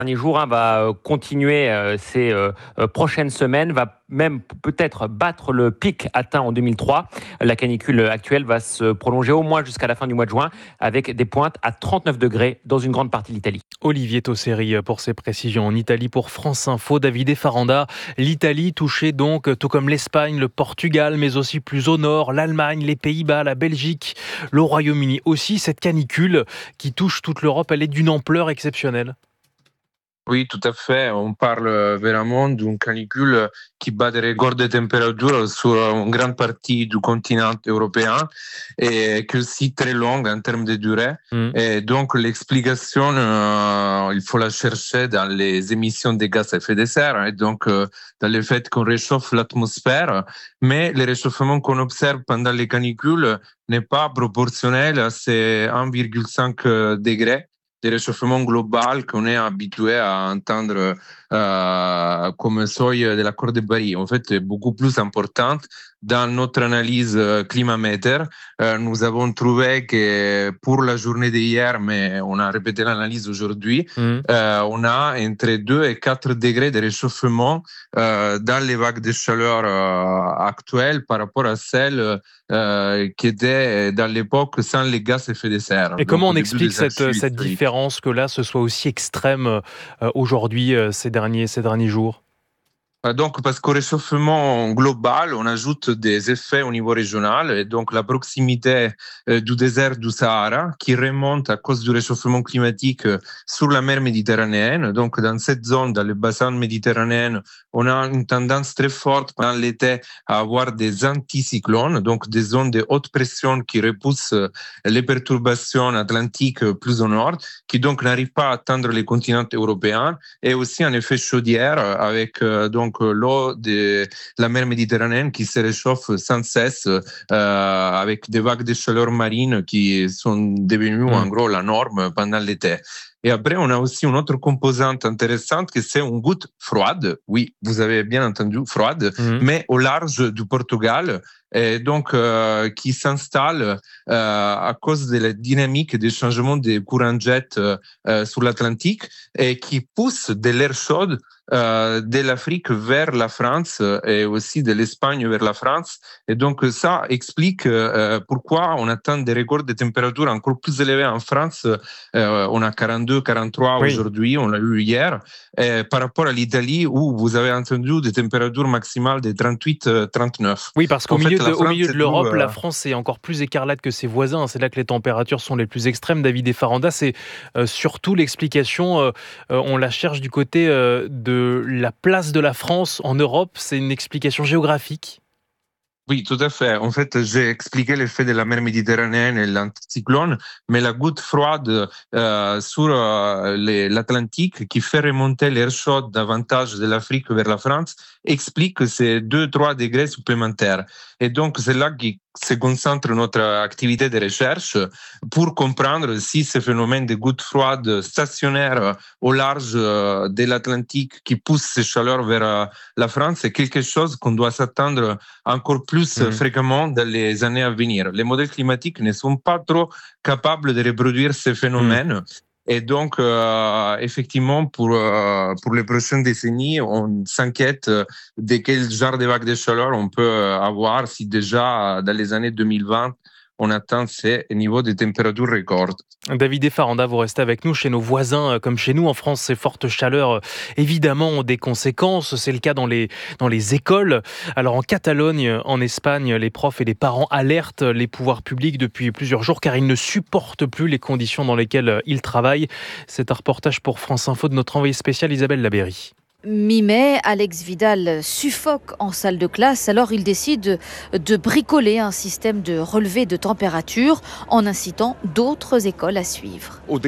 Derniers jours va continuer ces prochaines semaines, va même peut-être battre le pic atteint en 2003. La canicule actuelle va se prolonger au moins jusqu'à la fin du mois de juin avec des pointes à 39 degrés dans une grande partie de l'Italie. Olivier Tosseri pour ses précisions en Italie pour France Info. Davide Faranda, l'Italie touchée donc tout comme l'Espagne, le Portugal, mais aussi plus au nord, l'Allemagne, les Pays-Bas, la Belgique, le Royaume-Uni aussi. Cette canicule qui touche toute l'Europe, elle est d'une ampleur exceptionnelle. Oui, tout à fait. On parle vraiment d'une canicule qui bat des records de température sur une grande partie du continent européen et qui est aussi très longue en termes de durée. Et donc, l'explication, il faut la chercher dans les émissions de gaz à effet de serre et donc dans le fait qu'on réchauffe l'atmosphère. Mais le réchauffement qu'on observe pendant les canicules n'est pas proportionnel à ces 1,5 degrés de réchauffement global qu'on est habitué à entendre comme seuil de l'accord de Paris. En fait, est beaucoup plus importante. Dans notre analyse climamètre, nous avons trouvé que pour la journée d'hier, mais on a répété l'analyse aujourd'hui, on a entre 2 et 4 degrés de réchauffement dans les vagues de chaleur actuelles par rapport à celles qui étaient dans l'époque sans les gaz à effet de serre. Et comment on explique cette différence, que là, ce soit aussi extrême aujourd'hui, ces derniers jours ? Donc, parce qu'au réchauffement global, on ajoute des effets au niveau régional et donc la proximité du désert du Sahara qui remonte à cause du réchauffement climatique sur la mer Méditerranéenne. Donc, dans cette zone, dans le bassin méditerranéen, on a une tendance très forte pendant l'été à avoir des anticyclones, donc des zones de haute pression qui repoussent les perturbations atlantiques plus au nord, qui donc n'arrivent pas à atteindre les continents européens, et aussi un effet chaudière avec donc l'eau de la mer Méditerranéenne qui se réchauffe sans cesse avec des vagues de chaleur marine qui sont devenues en gros la norme pendant l'été. Et après, on a aussi une autre composante intéressante que c'est une goutte froide. Oui, vous avez bien entendu, froide, mais au large du Portugal. Et donc, qui s'installe à cause de la dynamique des changements des courants de jet sur l'Atlantique et qui pousse de l'air chaud de l'Afrique vers la France et aussi de l'Espagne vers la France. Et donc, ça explique pourquoi on atteint des records de température encore plus élevés en France. On a 42, 43 aujourd'hui, on l'a eu hier, par rapport à l'Italie où vous avez entendu des températures maximales de 38, 39. Oui, parce qu'au milieu de l'Europe, la France est encore plus écarlate que ses voisins. C'est là que les températures sont les plus extrêmes. Davide Faranda, c'est surtout l'explication, on la cherche du côté de la place de la France en Europe. C'est une explication géographique. Oui, tout à fait. En fait, j'ai expliqué l'effet de la mer Méditerranéenne et l'anticyclone, mais la goutte froide sur l'Atlantique qui fait remonter l'air chaud davantage de l'Afrique vers la France explique ces 2-3 degrés supplémentaires. Et donc, c'est là que se concentre notre activité de recherche pour comprendre si ce phénomène de gouttes froides stationnaires au large de l'Atlantique qui pousse ces chaleurs vers la France est quelque chose qu'on doit s'attendre encore plus fréquemment dans les années à venir. Les modèles climatiques ne sont pas trop capables de reproduire ces phénomènes. Et donc, effectivement, pour les prochaines décennies, on s'inquiète de quel genre de vague de chaleur on peut avoir si déjà, dans les années 2020, on atteint ces niveaux de température records. Davide Faranda, vous restez avec nous. Chez nos voisins, comme chez nous en France, ces fortes chaleurs, évidemment, ont des conséquences. C'est le cas dans les écoles. Alors en Catalogne, en Espagne, les profs et les parents alertent les pouvoirs publics depuis plusieurs jours car ils ne supportent plus les conditions dans lesquelles ils travaillent. C'est un reportage pour France Info de notre envoyée spéciale Isabelle Labéry. Mi-mai, Alex Vidal suffoque en salle de classe, alors il décide de bricoler un système de relevé de température en incitant d'autres écoles à suivre. On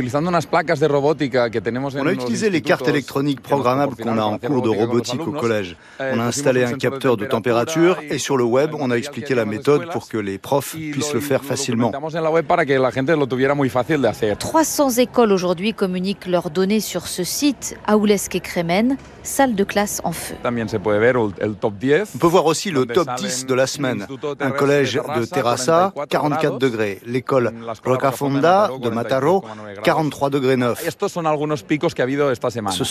a utilisé les cartes électroniques programmables qu'on a en cours de robotique au collège. On a installé un capteur de température et sur le web, on a expliqué la méthode pour que les profs puissent le faire facilement. 300 écoles aujourd'hui communiquent leurs données sur ce site, Aulesque et Crémen. Salle de classe en feu. On peut voir aussi le top 10 de la semaine. Un collège de Terrassa, 44 degrés. L'école Rocafonda de Mataró, 43 degrés 9. Ce